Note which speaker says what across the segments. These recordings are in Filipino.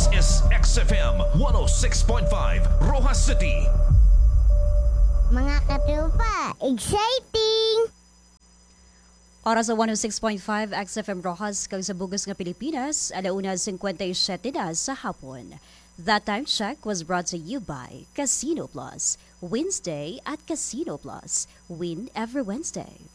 Speaker 1: This is XFM 106.5 Rojas City.
Speaker 2: Mga katupa, exciting!
Speaker 3: Oras sa 106.5 XFM Rojas kang sa Bugos nga Pilipinas, 1:57 na sa hapon. That time check was brought to you by Casino Plus. Wednesday at Casino Plus. Win every Wednesday.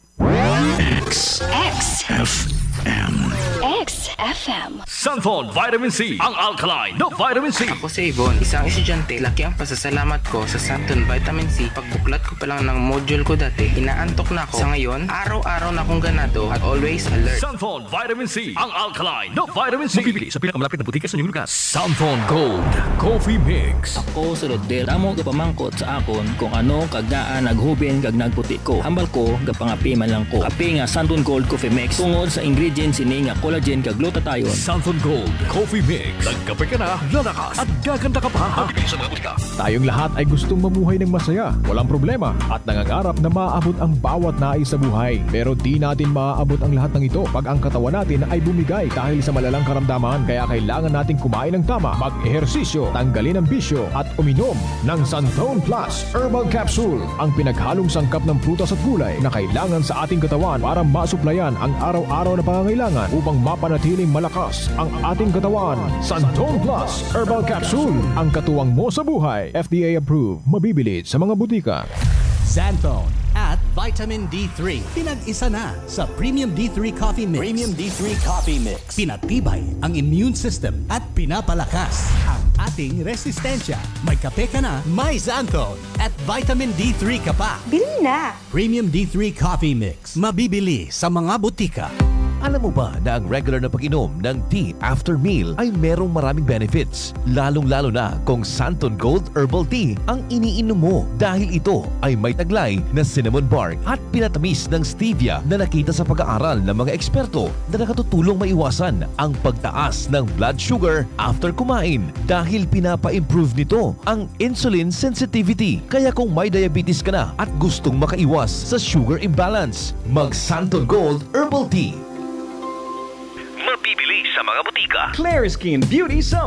Speaker 4: XFM.
Speaker 1: Sunford Vitamin C, ang alkaline na vitamin C.
Speaker 5: Ako si Yvonne, isang estudyante. Laki ang pasasalamat ko sa Santon Vitamin C. Pagbuklat ko pa lang ng module ko dati, inaantok na ako. Sa ngayon, araw-araw na akong ganado at always alert.
Speaker 1: Sunford Vitamin C, ang alkaline na vitamin C. Mabibili sa pinakamalapit na butika sa inyong lugar. Sunford Gold Coffee Mix.
Speaker 6: Ako sa Rodel, damo gapamangkot sa akon kung ano kagdaan naghubin kag nagputi ko. Hambal ko gapangapi man lang ko. Api nga Santon Gold Coffee Mix tungod sa ingredients ini nga collagen kag glutathione.
Speaker 1: Santon Gold Coffee Mix. Nagkape ka na, lalakas at gaganda ka pa. Mabibili sa mga butika.
Speaker 7: Tayong lahat ay gustong mamuhay ng masaya, walang problema, at nangangarap na maaabot ang bawat nais sa buhay. Pero di natin maaabot ang lahat ng ito pag ang katawan natin ay bumigay dahil sa malalang karamdaman. Kaya kailangan nating kumain ng tama, mag-ehersisyo, tanggalin ang bisyo, at uminom ng Santon Plus Herbal Capsule, ang pinaghalong sangkap ng prutas at gulay na kailangan sa ating katawan para masuplayan ang araw-araw na pangangailangan upang mapanatiling malakas ang ating katawan. Santon Plus Herbal Capsule, ang katuwang mo sa buhay. FDA approved, mabibili sa mga butika.
Speaker 8: Xanthone at Vitamin D3. Pinag-isa na sa Premium D3 Coffee Mix.
Speaker 9: Premium D3 Coffee Mix.
Speaker 8: Pinatibay ang immune system at pinapalakas ang ating resistensya. May kape ka na, may Xanthone at Vitamin D3 ka pa.
Speaker 4: Bili na!
Speaker 8: Premium D3 Coffee Mix. Mabibili sa mga butika.
Speaker 10: Alam mo ba na ang regular na pag-inom ng tea after meal ay merong maraming benefits? Lalong-lalo na kung Santon Gold Herbal Tea ang iniinom mo dahil ito ay may taglay na cinnamon bark at pinatamis ng stevia na nakita sa pag-aaral ng mga eksperto na nakatutulong maiwasan ang pagtaas ng blood sugar after kumain dahil pinapa-improve nito ang insulin sensitivity. Kaya kung may diabetes ka na at gustong makaiwas sa sugar imbalance, mag Santon Gold Herbal Tea.
Speaker 1: Mabibili sa mga butika.
Speaker 9: Clear Skin Beauty Soap.